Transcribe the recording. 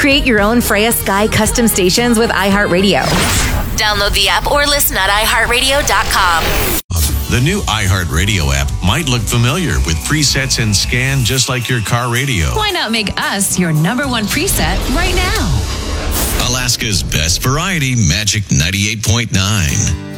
Create your own Freya Sky custom stations with iHeartRadio. Download the app or listen at iHeartRadio.com. The new iHeartRadio app might look familiar with presets and scan just like your car radio. Why not make us your number one preset right now? Alaska's best variety, Magic 98.9.